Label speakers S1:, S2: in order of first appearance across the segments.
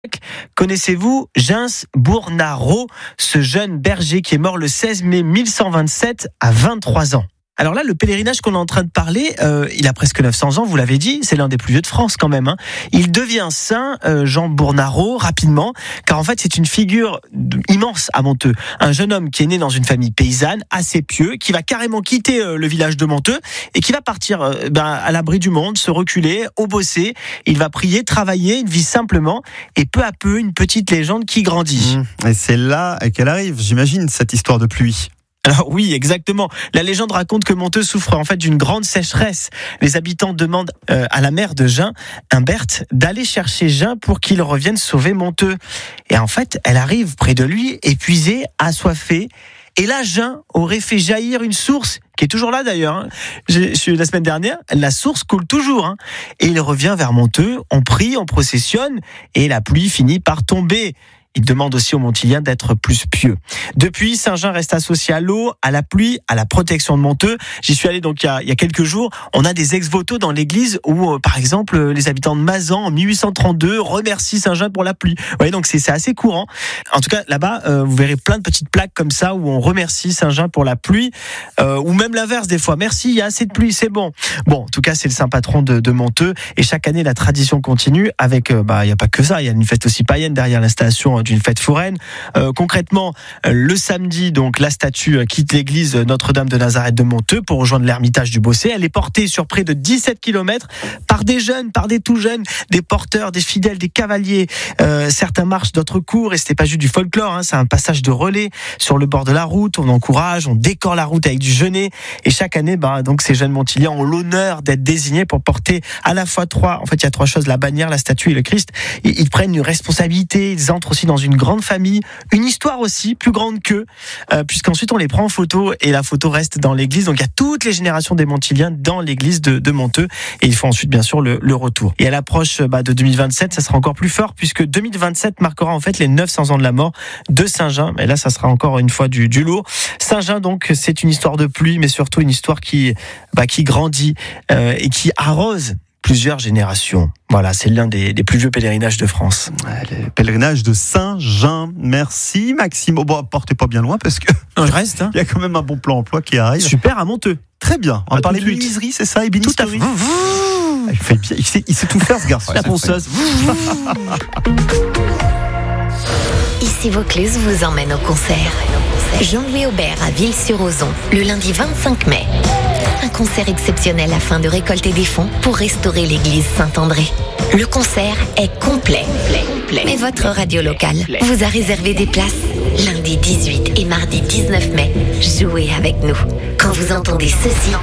S1: Connaissez-vous Gainsbourg-Narot, ce jeune berger qui est mort le 16 mai 1127 à 23 ans? Alors là, le pèlerinage qu'on est en train de parler, il a presque 900 ans, vous l'avez dit, c'est l'un des plus vieux de France quand même. Il devient saint, Gainsbourg-Narot, rapidement, car en fait c'est une figure immense à Monteux. Un jeune homme qui est né dans une famille paysanne, assez pieux, qui va carrément quitter le village de Monteux et qui va partir à l'abri du monde, se reculer, au bosser. Il va prier, travailler, il vit simplement et peu à peu, une petite légende qui grandit.
S2: Et c'est là qu'elle arrive, j'imagine, cette histoire de pluie.
S1: Alors oui, exactement. La légende raconte que Monteux souffre en fait d'une grande sécheresse. Les habitants demandent à la mère de Gain, Humberte, d'aller chercher Gain pour qu'il revienne sauver Monteux. Et en fait, elle arrive près de lui, épuisée, assoiffée. Et là, Gain aurait fait jaillir une source, qui est toujours là d'ailleurs. Je suis la semaine dernière, la source coule toujours. Et il revient vers Monteux, on prie, on processionne, et la pluie finit par tomber. Il demande aussi aux Montiliens d'être plus pieux. Depuis, Saint-Gain reste associé à l'eau, à la pluie, à la protection de Monteux. J'y suis allé donc il y a quelques jours. On a des ex-voto dans l'église où, par exemple, les habitants de Mazan en 1832 remercient Saint-Gain pour la pluie. Vous voyez, donc c'est assez courant. En tout cas, là-bas, vous verrez plein de petites plaques comme ça où on remercie Saint-Gain pour la pluie, ou même l'inverse des fois. Merci, il y a assez de pluie, c'est bon. Bon, en tout cas, c'est le saint patron de Monteux. Et chaque année, la tradition continue avec, il n'y a pas que ça. Il y a une fête aussi païenne derrière l'installation d'une fête foraine. Concrètement, le samedi, donc la statue quitte l'église Notre-Dame de Nazareth de Monteux pour rejoindre l'ermitage du Bossé. Elle est portée sur près de 17 km par des jeunes, par des tout jeunes, des porteurs, des fidèles, des cavaliers. Certains marchent, d'autres courent, et c'était pas juste du folklore, c'est un passage de relais sur le bord de la route. On encourage, on décore la route avec du genêt, et chaque année, donc ces jeunes Montiliens ont l'honneur d'être désignés pour porter à la fois il y a trois choses: la bannière, la statue et le Christ. Ils prennent une responsabilité, ils entrent aussi dans une grande famille, une histoire aussi plus grande qu'eux, puisqu'ensuite on les prend en photo et la photo reste dans l'église. Donc il y a toutes les générations des Montiliens dans l'église de Monteux, et il faut ensuite bien sûr le retour. Et à l'approche de 2027, ça sera encore plus fort, puisque 2027 marquera en fait les 900 ans de la mort de Saint-Gain. Et là, ça sera encore une fois du lourd. Saint-Gain, donc, c'est une histoire de pluie, mais surtout une histoire qui grandit et qui arrose plusieurs générations. Voilà, c'est l'un des plus vieux pèlerinages de France.
S2: Le pèlerinage de Saint-Gain. Merci Maxime. Portez pas bien loin parce que
S1: non, je reste.
S2: Il y a quand même un bon plan emploi qui arrive.
S1: Super, à Monteux.
S2: Très bien. On va parler de menuiserie, c'est ça, ébénisterie.
S1: Tout à fait.
S2: Il fait bien. Il sait tout faire, ce garçon.
S1: La ponceuse.
S3: Ici Vaucluse vous emmène au concert. Jean-Louis Aubert à Ville-sur-Ozon, le lundi 25 mai. Un concert exceptionnel afin de récolter des fonds pour restaurer l'église Saint-André. Le concert est complet. Mais votre radio locale vous a réservé des places. Lundi 18 et mardi 19 mai, jouez avec nous. Quand vous entendez ceci,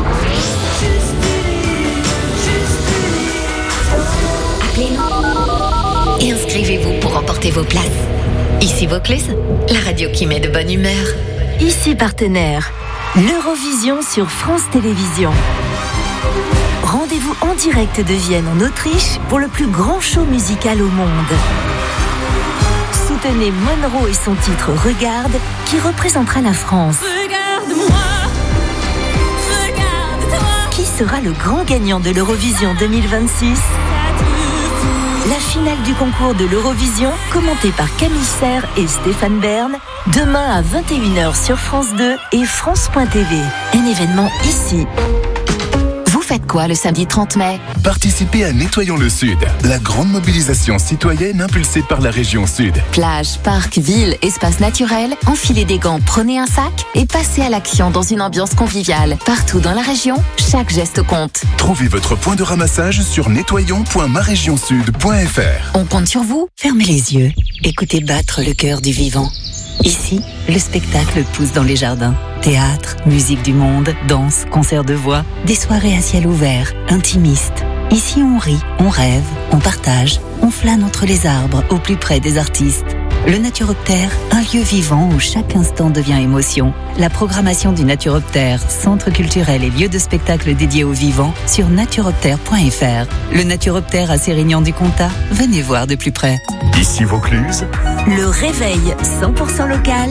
S3: appelez-nous et inscrivez-vous pour remporter vos places. Ici Vaucluse, la radio qui met de bonne humeur.
S4: Ici partenaire, l'Eurovision sur France Télévisions. Rendez-vous en direct de Vienne en Autriche pour le plus grand show musical au monde. Soutenez Monroe et son titre Regarde, qui représentera la France.
S5: Regarde-moi, regarde-toi.
S4: Qui sera le grand gagnant de l'Eurovision 2026 ? La finale du concours de l'Eurovision, commentée par Camille Serre et Stéphane Bern, demain à 21h sur France 2 et France.tv. Un événement ici.
S3: Vous faites quoi le samedi 30 mai ?
S6: Participez à Nettoyons le Sud, la grande mobilisation citoyenne impulsée par la région Sud.
S3: Plage, parc, ville, espace naturel, enfilez des gants, prenez un sac et passez à l'action dans une ambiance conviviale. Partout dans la région, chaque geste compte.
S6: Trouvez votre point de ramassage sur nettoyons.maregionsud.fr.
S3: On compte sur vous.
S4: Fermez les yeux, écoutez battre le cœur du vivant. Ici, le spectacle pousse dans les jardins. Théâtre, musique du monde, danse, concert de voix, des soirées à ciel ouvert, intimistes. Ici, on rit, on rêve, on partage, on flâne entre les arbres, au plus près des artistes. Le Naturoptère, un lieu vivant où chaque instant devient émotion. La programmation du Naturoptère, centre culturel et lieu de spectacle dédié aux vivants, sur naturoptère.fr. Le Naturoptère à Sérignan-du-Comtat, venez voir de plus près.
S6: Ici Vaucluse.
S4: Le réveil 100% local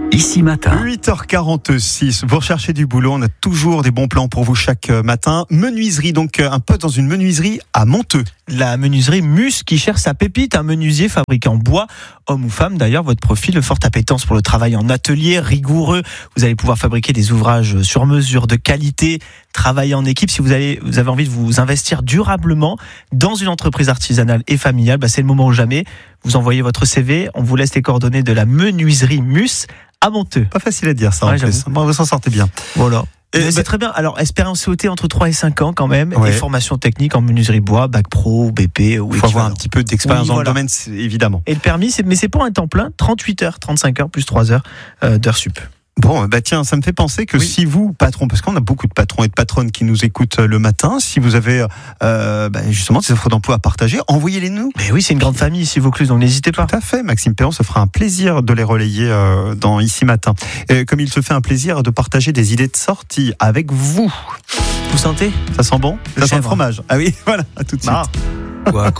S5: Ici Matin.
S2: 8h46, vous recherchez du boulot, on a toujours des bons plans pour vous chaque matin. Menuiserie, donc un poste dans une menuiserie à Monteux.
S1: La menuiserie Mus qui cherche sa pépite, un menuisier fabriqué en bois, homme ou femme d'ailleurs. Votre profil, forte appétence pour le travail en atelier, rigoureux. Vous allez pouvoir fabriquer des ouvrages sur mesure de qualité, travailler en équipe. Si vous avez envie de vous investir durablement dans une entreprise artisanale et familiale, c'est le moment ou jamais. Vous envoyez votre CV, on vous laisse les coordonnées de la menuiserie Mus à Monteux.
S2: Pas facile à dire ça, en plus. Bon, vous s'en sortez bien.
S1: Voilà. C'est très bien. Alors, expérience COT entre 3 et 5 ans quand même,
S2: ouais.
S1: Et formation technique en menuiserie bois, bac pro, BP ou
S2: il faut avoir un petit peu d'expérience dans le domaine, évidemment.
S1: Et le permis, mais c'est pour un temps plein, 38 heures, 35 heures plus 3 heures d'heures sup.
S2: Bon, tiens, ça me fait penser que si vous, patron, parce qu'on a beaucoup de patrons et de patronnes qui nous écoutent le matin, si vous avez justement des offres d'emploi à partager, envoyez-les nous.
S1: Mais oui, c'est une grande famille ici Vaucluse, donc n'hésitez pas.
S2: Tout à fait, Maxime Perron se fera un plaisir de les relayer dans Ici Matin. Comme il se fait un plaisir de partager des idées de sortie avec vous.
S1: Vous sentez ?
S2: Ça sent bon ? Ça sent le
S1: chèvre.
S2: fromage. Ah oui, voilà, à tout de suite.
S5: Quoi